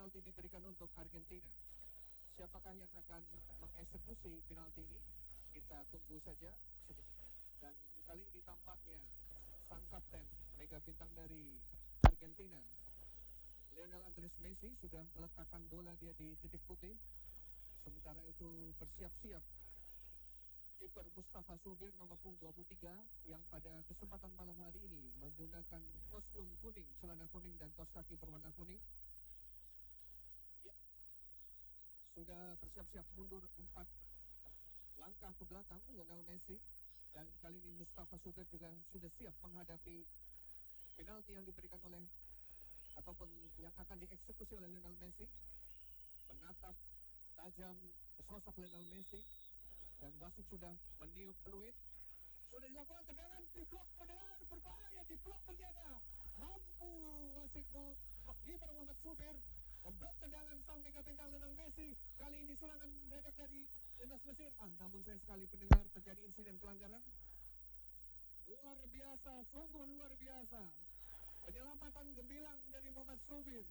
penalti diberikan untuk Argentina. Siapakah yang akan mengeksekusi penalti ini? Kita tunggu saja. Dan kali ini tampaknya sang kapten mega bintang dari Argentina, Lionel Andres Messi, sudah meletakkan bola dia di titik putih. Sementara itu bersiap-siap kiper Mustafa Subir nomor punggung 23 yang pada kesempatan malam hari ini menggunakan kostum kuning, celana kuning dan kaos kaki berwarna kuning. Ya, sudah bersiap-siap mundur 4 langkah ke belakang Lionel Messi, dan kali ini Mustafa Subir juga sudah siap menghadapi penalti yang diberikan oleh ataupun yang akan dieksekusi oleh Lionel Messi. Menatap tajam sosok Lionel Messi, dan wasit sudah meniup peluit. Sudah dilakukan tendangan di blok, pendengar berbahaya, di blok ternyata mampu wasit kiper Muhammad Subir memblok tendangan sang mega bintang Lionel Messi. Kali ini serangan mendadak dari timnas Mesir. Namun saya sekali pendengar terjadi insiden pelanggaran. Luar biasa, sungguh luar biasa. Penyelamatan gemilang dari Muhammad Subir.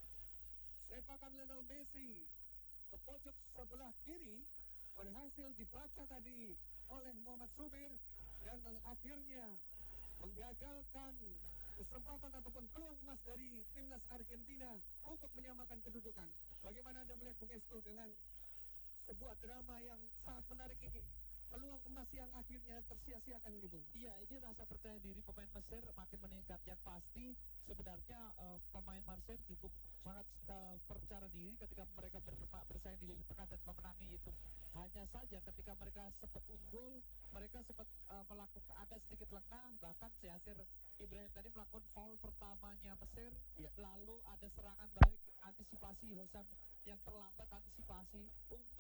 Sepakan Lionel Messi ke pojok sebelah kiri berhasil dibaca tadi oleh Muhammad Subir dan akhirnya menggagalkan kesempatan ataupun peluang emas dari timnas Argentina untuk menyamakan kedudukan. Bagaimana Anda melihat Bung Estu dengan sebuah drama yang sangat menarik ini? Peluang emas yang akhirnya tersia-siakan ini, Bung. Iya, ini rasa percaya diri pemain Mesir makin meningkat. Yang pasti sebenarnya pemain Mesir cukup sangat percaya diri ketika mereka bersaing di lini tengah dan memenangi itu. Hanya saja ketika mereka sempat unggul, mereka sempat melakukan agak sedikit lengah. Bahkan Yasir Ibrahim tadi melakukan foul pertamanya Mesir, ya. Lalu ada serangan balik, antisipasi Hosam yang terlambat antisipasi.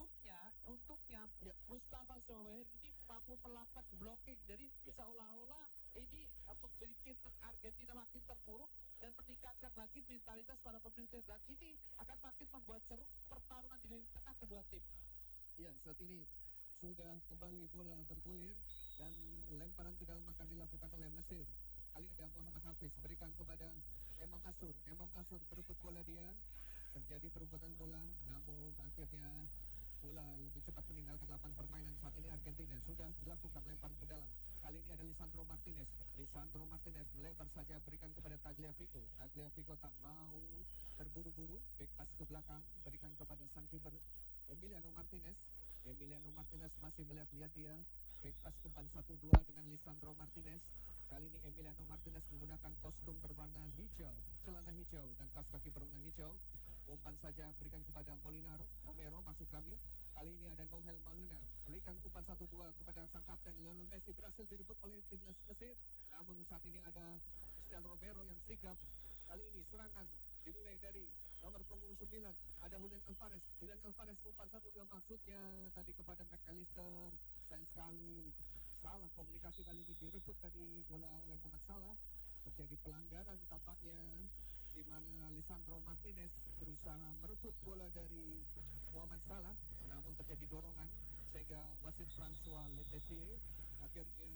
Untuknya Ya. Mustafa Sower ini mampu melakukan blocking, jadi seolah-olah ini membuat Argentina makin terpuruk dan meningkatkan lagi mentalitas para pemain, dan ini akan makin membuat seru pertarungan di lini tengah kedua tim. Ya, saat ini sudah kembali bola bergulir dan lemparan ke dalam akan dilakukan oleh Mesir. Kali ada Muhammad Hafiz berikan kepada Emam Asur. Emam Asur berebut bola dia. Terjadi perebutan bola, namun akhirnya bola lebih cepat meninggalkan lapangan permainan. Saat ini Argentina sudah dilakukan lemparan ke dalam. Kali ini ada Lisandro Martinez. Lisandro Martinez melebar saja berikan kepada Tagliafico. Tagliafico tak mau terburu-buru, back pass ke belakang, berikan kepada sang kiper Emiliano Martinez. Emiliano Martinez masih melihat-lihat dia. Back pass umpan 1-2 dengan Lisandro Martinez. Kali ini Emiliano Martinez menggunakan kostum berwarna hijau, celana hijau dan kaos kaki berwarna hijau. Umpan saja berikan kepada Romero maksud kami. Kali ini ada Nohel Maluna berikan umpan 1-2 kepada sang kapten Lionel Messi, berhasil direbut oleh timnas Mesir. Namun saat ini ada Cristiano Romero yang sigap. Kali ini serangan dimulai dari nomor punggung 9, ada Julian Alvarez. Julian Alvarez umpan 1-2 maksudnya tadi kepada McAllister. Sayang sekali salah komunikasi, kali ini direbut tadi bola oleh Muhammad Salah. Terjadi pelanggaran tampaknya di mana Lisandro Martinez berusaha merebut bola dari Muhammad Salah, namun terjadi dorongan sehingga wasit François Letessier akhirnya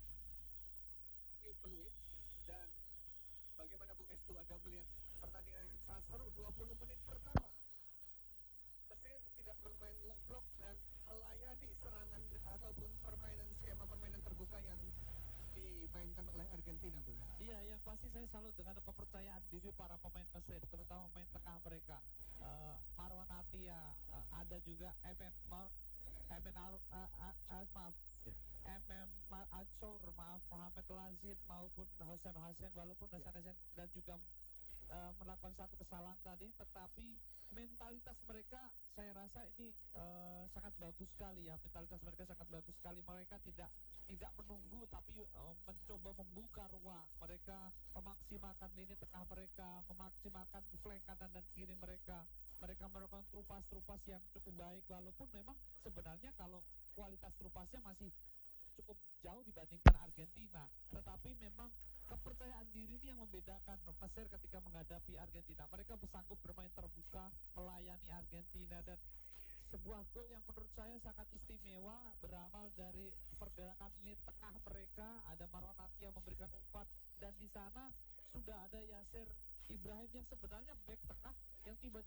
meniup peluit. Dan bagaimana Bung Estu, Anda melihat pertandingan yang sangat seru 20 menit pertama? Mesir tidak bermain low block dan melayani serangan ataupun skema permainan terbuka yang dimainkan oleh Argentina, Bu. Iya, yang pasti saya salut dengan kepercayaan diri para pemain Mesir, terutama pemain tengah mereka. Marwan Atia, ada juga Ansor, Muhammad Lazim maupun Hossein Hassan, walaupun Hossein Hassan dan juga melakukan satu kesalahan tadi, tetapi mentalitas mereka saya rasa ini sangat bagus sekali ya. Mentalitas mereka sangat bagus sekali. Mereka tidak menunggu, tapi mencoba membuka ruang. Mereka memaksimalkan lini tengah mereka, memaksimalkan flank kanan dan kiri mereka. Mereka melakukan trupas yang cukup baik, walaupun memang sebenarnya kalau kualitas trupasnya masih cukup jauh dibandingkan Argentina, tetapi memang kepercayaan diri ini yang membedakan Mesir ketika menghadapi Argentina. Mereka bersanggup bermain terbuka, melayani Argentina, dan sebuah gol yang menurut saya sangat istimewa berawal dari pergerakan lini tengah mereka. Ada Marwan Atia memberikan umpan, dan di sana sudah ada Yasir Ibrahim yang sebenarnya back tengah yang tiba